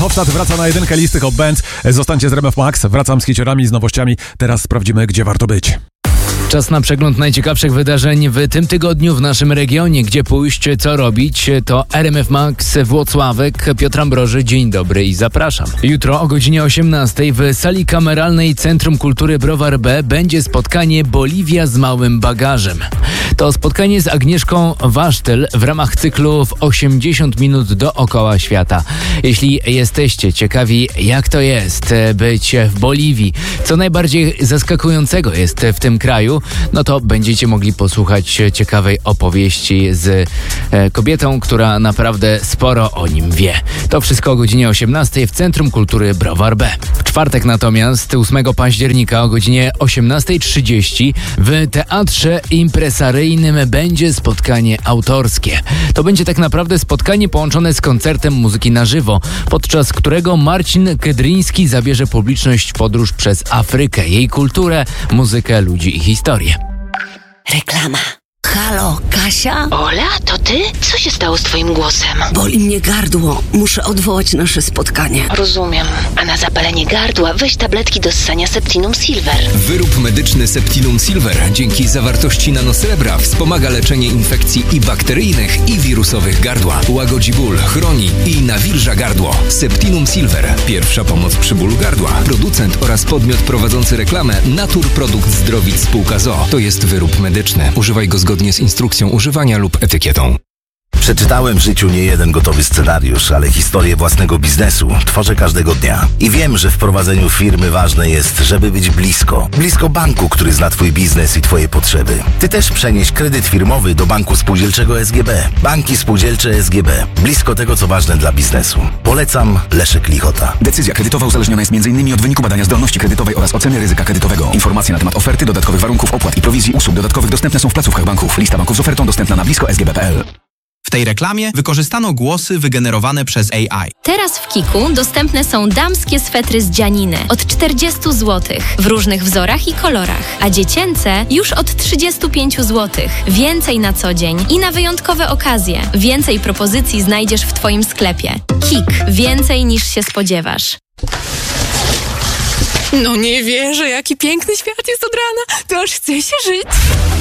Hofstadt wraca na jedynkę listy Hot Bands. Zostańcie z RMF Max. Wracam z hiciorami, z nowościami. Teraz sprawdzimy, gdzie warto być. Czas na przegląd najciekawszych wydarzeń w tym tygodniu w naszym regionie. Gdzie pójść, co robić, to RMF Max Włocławek. Piotr Ambroży, dzień dobry i zapraszam. Jutro o godzinie 18 w sali kameralnej Centrum Kultury Browar B będzie spotkanie Boliwia z małym bagażem. To spotkanie z Agnieszką Wasztyl w ramach cyklu w 80 minut dookoła świata. Jeśli jesteście ciekawi, jak to jest być w Boliwii, co najbardziej zaskakującego jest w tym kraju, no to będziecie mogli posłuchać ciekawej opowieści z kobietą, która naprawdę sporo o nim wie. To wszystko o godzinie 18 w Centrum Kultury Browar B. W czwartek natomiast 8 października o godzinie 18:30 w Teatrze Impresaryjnym będzie spotkanie autorskie. To będzie tak naprawdę spotkanie połączone z koncertem muzyki na żywo, podczas którego Marcin Kedryński zabierze publiczność w podróż przez Afrykę, jej kulturę, muzykę, ludzi i historię. Reklama. Halo, Kasia? Ola, to ty? Co się stało z twoim głosem? Boli mnie gardło. Muszę odwołać nasze spotkanie. Rozumiem. A na zapalenie gardła weź tabletki do ssania Septinum Silver. Wyrób medyczny Septinum Silver dzięki zawartości nanosrebra wspomaga leczenie infekcji i bakteryjnych, i wirusowych gardła. Łagodzi ból, chroni i nawilża gardło. Septinum Silver. Pierwsza pomoc przy bólu gardła. Producent oraz podmiot prowadzący reklamę Naturprodukt Zdrowic Spółka ZOO. To jest wyrób medyczny. Używaj go zgodnie z instrukcją używania lub etykietą. Przeczytałem w życiu nie jeden gotowy scenariusz, ale historię własnego biznesu tworzę każdego dnia. I wiem, że w prowadzeniu firmy ważne jest, żeby być blisko. Blisko banku, który zna Twój biznes i Twoje potrzeby. Ty też przenieś kredyt firmowy do Banku Spółdzielczego SGB. Banki Spółdzielcze SGB. Blisko tego, co ważne dla biznesu. Polecam Leszek Lichota. Decyzja kredytowa uzależniona jest m.in. od wyniku badania zdolności kredytowej oraz oceny ryzyka kredytowego. Informacje na temat oferty, dodatkowych warunków, opłat i prowizji usług dodatkowych dostępne są w placówkach banków. Lista banków z ofertą dostępna na bliskosgb.pl. W tej reklamie wykorzystano głosy wygenerowane przez AI. Teraz w Kiku dostępne są damskie swetry z dzianiny od 40 zł w różnych wzorach i kolorach, a dziecięce już od 35 zł. Więcej na co dzień i na wyjątkowe okazje. Więcej propozycji znajdziesz w Twoim sklepie. Kik. Więcej niż się spodziewasz. No nie wierzę, jaki piękny świat jest od rana. To aż chce się żyć.